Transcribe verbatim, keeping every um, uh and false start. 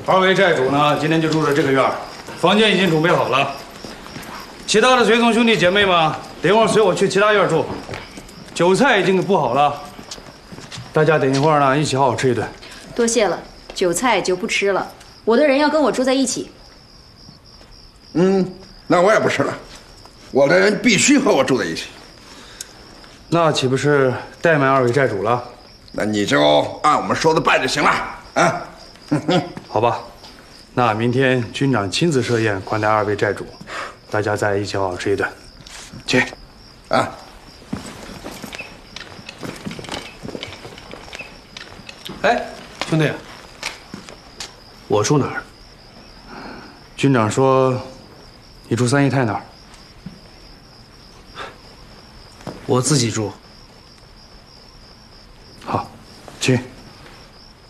二位债主呢，今天就住在这个院儿，房间已经准备好了。其他的随从兄弟姐妹们，等一会儿随我去其他院住。酒菜已经布好了，大家等一会儿呢，一起好好吃一顿。 多谢了，酒菜就不吃了。我的人要跟我住在一起。 嗯，那我也不吃了，我的人必须和我住在一起。 那岂不是怠慢二位债主了？ 那你就按我们说的办就行了啊。 好吧，那明天军长亲自设宴款待二位债主，大家再一起好好吃一顿。去， 啊。 哎，兄弟，我住哪儿？ 军长说，你住三姨太那儿。 我自己住。 好，去。